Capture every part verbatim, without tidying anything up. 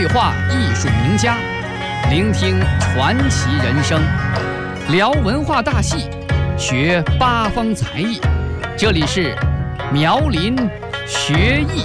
对话艺术名家，聆听传奇人生，聊文化大戏，学八方才艺。这里是苗林学艺。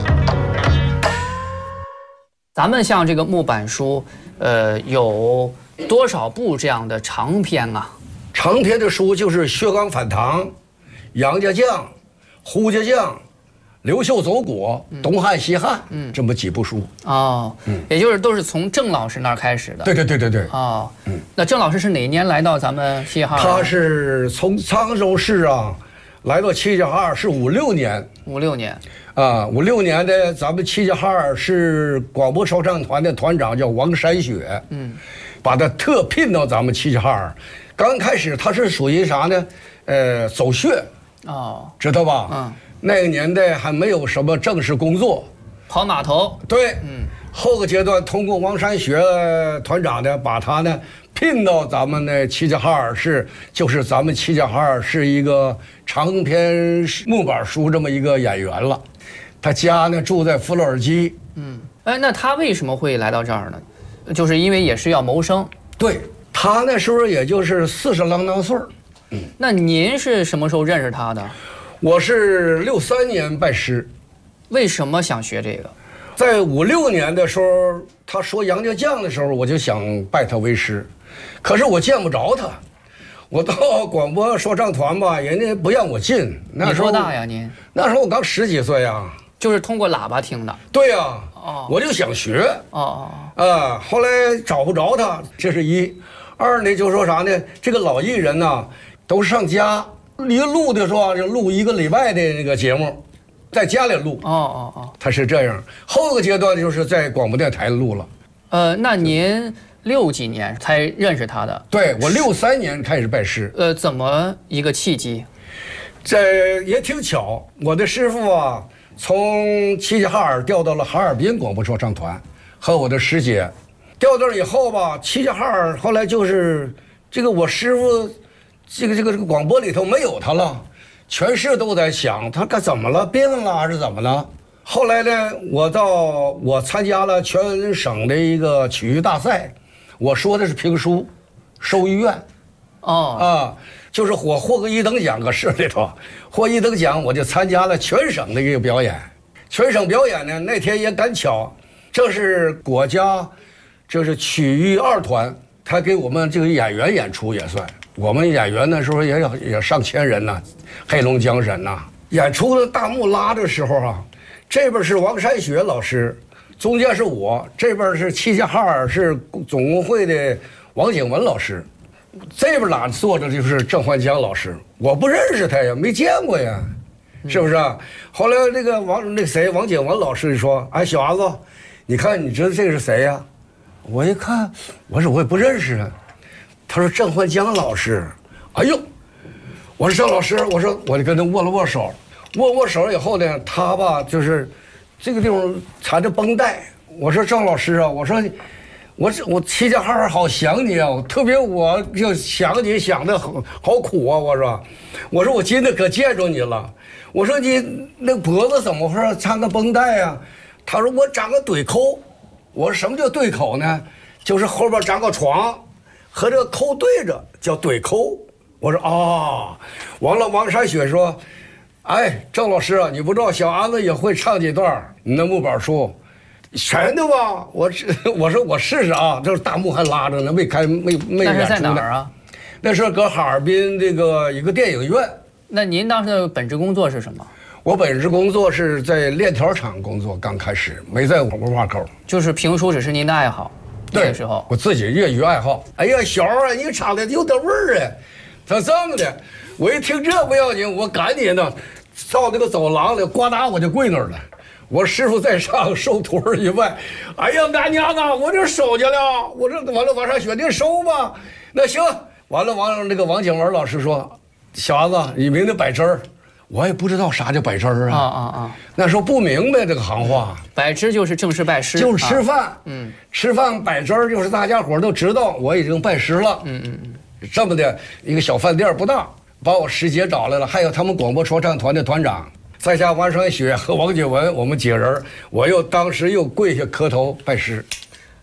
咱们像这个木板书，呃，有多少部这样的长篇啊？ 长篇的书就是《薛刚反唐》、《杨家将》、《胡家将》、《刘秀走国》、《东汉西汉》，嗯，这么几部书。 哦，嗯，也就是都是从郑老师那儿开始的。 对对对对对。 哦，嗯，那郑老师是哪年来到咱们齐齐哈尔？ 他是从沧州市啊，来到齐齐哈尔是五六年。 五六年。 啊，五六年的咱们齐齐哈尔市广播说唱团的团长叫王山雪，嗯，把他特聘到咱们齐齐哈尔。刚开始他是属于啥呢？呃，走穴。哦，知道吧？嗯。那个年代还没有什么正式工作， 跑码头。 对，嗯，后个阶段通过王山学团长呢，把他呢聘到咱们的齐齐哈尔市，就是咱们齐齐哈尔市一个长篇木板书这么一个演员了。他家呢住在弗洛尔基。 嗯，哎，那他为什么会来到这儿呢？就是因为也是要谋生。 对，他那时候也就是四十郎当岁儿。 嗯，那您是什么时候认识他的？ 我是六三年拜师。 为什么想学这个？ 在五六年的时候，他说杨家将的时候，我就想拜他为师，可是我见不着他。我到广播说唱团吧，人家不让我进。 那时候你多大呀？您那时候我刚十几岁呀。 就是通过喇叭听的。 对呀。哦。我就想学。哦哦。啊，后来找不着他，这是一。二呢，就说啥呢？这个老艺人呢，都上家。一录的时候就录一个礼拜的那个节目，在家里录。哦哦哦，他是这样。后个阶段就是在广播电台录了。 呃，那您六几年才认识他的？ 对，我六三年开始拜师。 呃，怎么一个契机？ 这也挺巧，我的师傅啊，从齐齐哈尔调到了哈尔滨广播说唱团，和我的师姐调到了以后吧，齐齐哈尔后来就是这个我师傅。这个这个这个广播里头没有他了，全市都在想他该怎么了，病了还是怎么了？后来呢，我到我参加了全省的一个曲艺大赛，我说的是评书，寿医院，哦啊，就是我获个一等奖，搁市里头获一等奖，我就参加了全省的一个表演。全省表演呢，那天也赶巧，这是国家，这是曲艺二团，他给我们这个演员演出也算。我们演员那时候也有也上千人呐，黑龙江人呐。演出的大幕拉的时候啊，这边是王山雪老师，中间是我，这边是齐齐哈尔市总工会的王景文老师，这边哪坐着就是郑焕江老师。我不认识他呀，没见过呀，是不是啊？后来那个王那谁王景文老师说：“哎，小伢子，你看你知道这个是谁呀？”我一看，我说我也不认识啊。他说郑焕江老师，哎呦，我说郑老师，我说我就跟他握了握手，握握手以后呢，他吧就是这个地方缠着绷带。我说郑老师啊，我说我我齐齐哈尔好想你啊，特别我就想你想的好好苦啊。我说我说我今天可见着你了。我说你那脖子怎么回事，缠个绷带啊？他说我长个对口。我说什么叫对口呢？就是后边长个床。和这个扣对着叫对扣。我说啊，完了王山雪说，哎，郑老师啊，你不知道小安子也会唱几段你那木板书，全的吧？我我说我试试啊，这大幕还拉着呢，没开没没演出呢。 那是在哪儿啊？ 那是搁哈尔滨这个一个电影院。 那您当时的本职工作是什么？ 我本职工作是在链条厂工作，刚开始没在广播话口。 就是评书只是您的爱好。那个时候我自己业余爱好。哎呀，小啊，你唱的有点味儿啊！他这么的，我一听这不要紧，我赶紧呢，到那个走廊里，呱嗒我就跪那儿了。我师傅在上，收徒儿一拜。哎呀，俺娘啊，我这收去了。我这完了，往上学，你收吧。那行，完了，王那个王景文老师说，小伢子，你明天摆针儿。我也不知道啥叫摆枝儿啊！啊啊啊！那时候不明白这个行话。 摆枝就是正式拜师， 就是吃饭。啊、嗯，吃饭摆枝儿就是大家伙都知道我已经拜师了。嗯嗯嗯，这么的一个小饭店不大，把我师姐找来了，还有他们广播说唱团的团长，再加王双雪和王景文，我们几人，我又当时又跪下磕头拜师。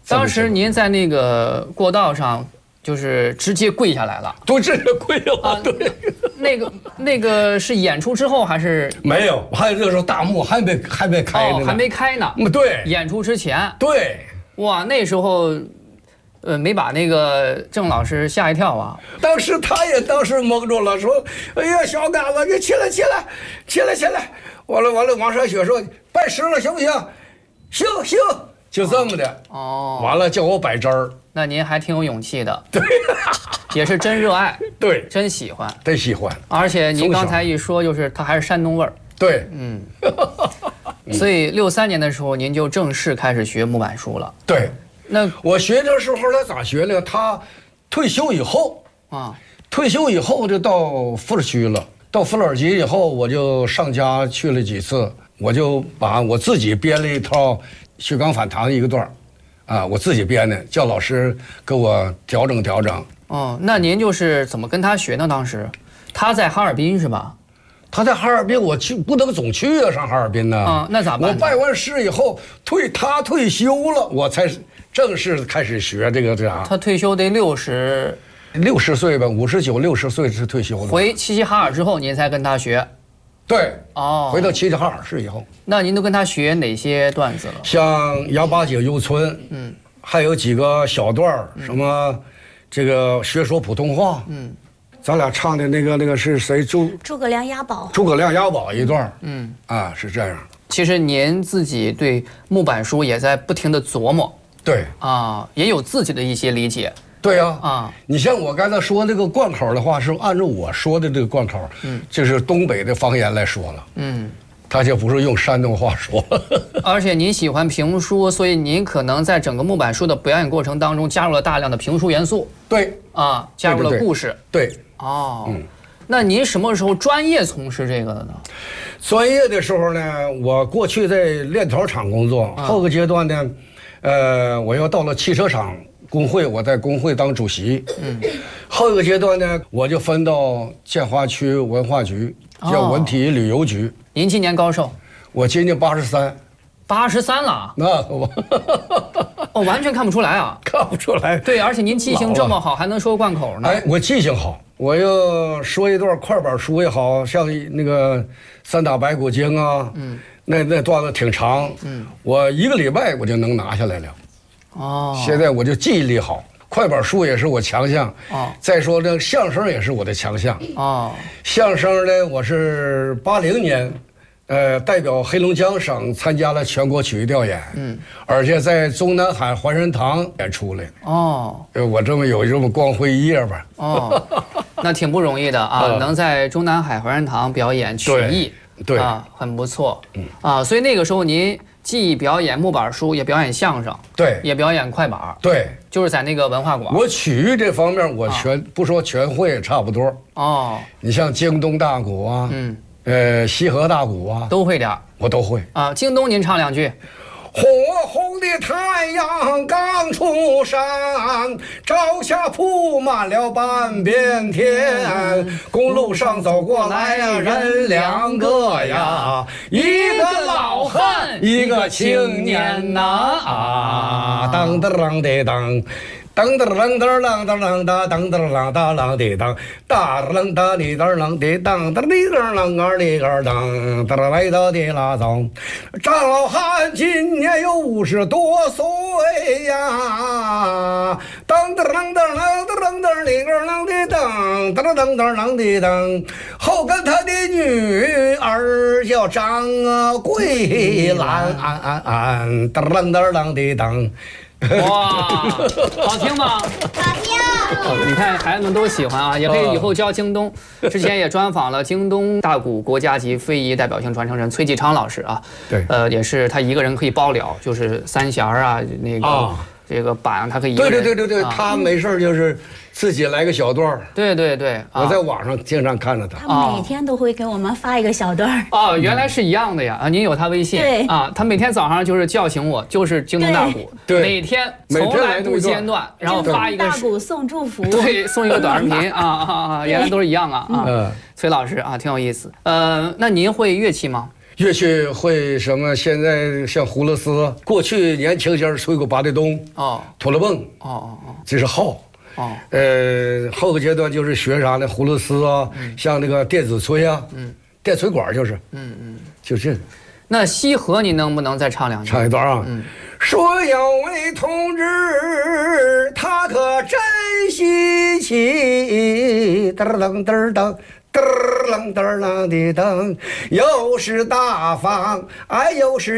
当时您在那个过道上，就是直接跪下来了， 都直接跪了。啊、对， 那个那个是演出之后还是没有？还有那时候大幕还没还没开呢、 哦，还没开呢。 嗯，对， 演出之前。 对， 哇，那时候，呃，没把那个郑老师吓一跳啊。 当时他也当时懵住了，说：“哎呀，小杆子，你起来起来，起来起来！”完了完了，王山雪说：“拜师了，行不行？行行。”就这么的哦， 完了叫我摆针儿， 那您还挺有勇气的， 对， 也是真热爱， 对， 真喜欢， 真喜欢。 而且您刚才一说，就是他还是山东味儿， 对， 嗯，所以六三年的时候，您就正式开始学木板书了。 对， 那我学的时候他咋学呢？他退休以后啊，退休以后就到富尔区了，到富尔区以后，我就上家去了几次，我就把我自己编了一套。薛刚反弹一个段儿，啊，我自己编的，叫老师给我调整调整。 哦，那您就是怎么跟他学呢？当时他在哈尔滨是吧？ 他在哈尔滨，我去不能总去啊，上哈尔滨呢。 啊，那咋办？ 我拜完师以后退，他退休了，我才正式开始学这个这啥。 他退休得六十， 六十岁吧，五十九六十岁是退休了。 回齐齐哈尔之后，您才跟他学。 对， 哦， 回到齐齐哈尔市以后， 那您都跟他学哪些段子了？ 像杨八姐游村，嗯，还有几个小段儿，什么这个学说普通话，嗯，咱俩唱的那个那个是谁？诸诸葛亮押宝， 诸葛亮押宝一段，嗯，啊是这样。 其实您自己对木板书也在不停的琢磨， 对， 啊，也有自己的一些理解。 对呀， 啊， 你像我刚才说那个贯口的话，是按照我说的这个贯口，嗯，就是东北的方言来说了，嗯，他就不是用山东话说。 而且您喜欢评书，所以您可能在整个木板书的表演过程当中加入了大量的评书元素。 对， 啊，加入了故事。 对，对对哦，嗯，那您什么时候专业从事这个的呢？ 专业的时候呢，我过去在链条厂工作，啊、后个阶段呢，呃，我又到了汽车厂。工会，我在工会当主席。嗯，后一个阶段呢，我就分到建华区文化局，叫文体旅游局。 哦、您今年高寿？ 我今年八十三。 八十三了？ 那我哦，完全看不出来啊， 看不出来。 对，而且您记性这么好，还能说贯口呢。 哎，我记性好，我要说一段快板书也好，像那个三打白骨精啊，嗯，那那段子挺长，嗯，我一个礼拜我就能拿下来了。哦，现在我就记忆力好，快板书也是我强项。哦，再说这相声也是我的强项。哦，相声呢，我是八零年，呃，代表黑龙江省参加了全国曲艺调研。嗯，而且在中南海怀仁堂演出了。哦，我这么有这么光辉一页吧。 哦，那挺不容易的啊，能在中南海怀仁堂表演曲艺， 对啊，很不错。嗯啊，所以那个时候您。既表演木板书，也表演相声， 对， 也表演快板， 对， 就是在那个文化馆。 我曲艺这方面，我全、啊、不说全会，差不多。哦，你像京东大鼓啊，嗯，呃，西河大鼓啊， 都会点， 我都会啊。京东，您唱两句。 火红的太阳刚出山，朝霞铺满了半边天。公路上走过来呀，人两个呀，一个老汉，一个青年呐。啊，当当当的当。当当当当当当当当当当当当当的当，哒当当的当当的当当的当当当的当当，当来到的拉当。张老汉今年有五十多岁呀，当当当当当当当的当的当，当当当当的当。后跟他的女儿叫张桂兰，安安安，当当当当的当。 哇，好听吗？ 好听。 哦，你看孩子们都喜欢啊，也可以以后教京东。之前也专访了京东大鼓国家级非遗代表性传承人崔继昌老师啊。 对。 呃，也是他一个人可以包了，就是三弦啊，那个、哦、这个板他可以一个人。 对对对对对，啊、他没事就是自己来个小段儿。 对对对，啊、 我在网上经常看着他。 他每天都会给我们发一个小段儿。 哦，原来是一样的呀！啊，您有他微信。 对。 啊，他每天早上就是叫醒我，就是京东大鼓， 对， 每天从来不间断，然后发一个大鼓送祝福。 对，送一个短视频啊啊啊！原来都是一样啊啊！崔老师啊，挺有意思。呃，那您会乐器吗？ 乐曲会什么？现在像葫芦丝，过去年轻些吹过八地洞， 哦， 土了蹦， 哦哦哦， 这是号。 哦， 呃，后个阶段就是学啥呢？葫芦丝啊，嗯、像那个电子吹啊，嗯，电吹管就是，嗯嗯，就这个。 那西河你能不能再唱两句？ 唱一段啊。嗯。说有位同志，他可真稀奇，噔噔噔噔。噔噔噔噔的噔，又是大方，哎，又是。